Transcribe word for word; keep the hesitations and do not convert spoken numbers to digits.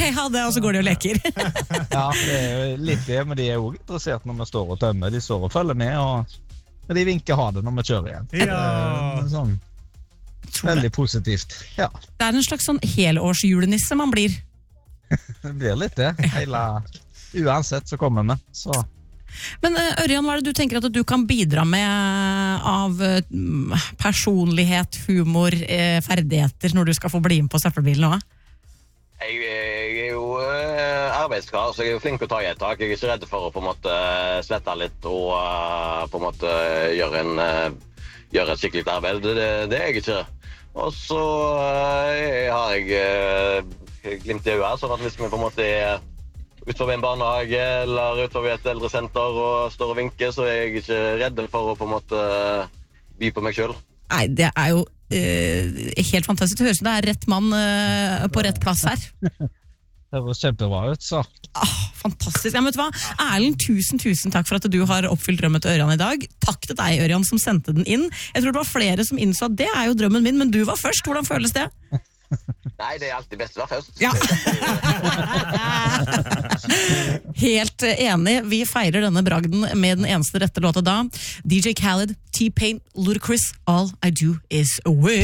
ha det, og så går de og leker. Ja, det er litt det, men de er jo interessert når vi står og tømmer. De står og følger med, og de vinker ha det når vi kjører igjen. Ja. Det er sånn, veldig positivt. Ja, Det er en slags sånn helårsjulenisse man blir. det blir litt det. Hele, uansett så kommer vi, så... Men Ørjan, hva er det du tenker at du kan bidra med av personlighet, humor, ferdigheter når du skal få bli med på søppelbilen også? Jeg, jeg er jo uh, arbeidskar, så jeg er jo flink til å ta i et tak. Jeg er ikke redd for å på en måte svette litt og uh, på en måte gjøre, en, uh, gjøre et skikkelig arbeid. Det, det er jeg ikke. Og så uh, har jeg uh, glimt i øyet, sånn at hvis vi på en måte er utover en barnehage eller utover et eldresenter og står og vinker, så er jeg ikke redd for å på en måte by på meg selv. Nei, det er jo uh, helt fantastisk. Det høres ut som det er rett mann uh, på rett plass her. Det var kjempebra ut, så. Ah, fantastisk. Ja, men vet du hva? Erlend, tusen, tusen takk for at du har oppfylt drømmen til Ørjan i dag. Takk til deg, Ørjan, som sendte den inn. Jeg tror det var flere som innså at det er jo drømmen min, men du var først. Hvordan føles det? Nei, det er alltid best å være først. Ja. Helt enig. Vi feirer denne bragden med den eneste rette låta da. D J Khaled, T-Pain, Ludacris, All I Do Is Away.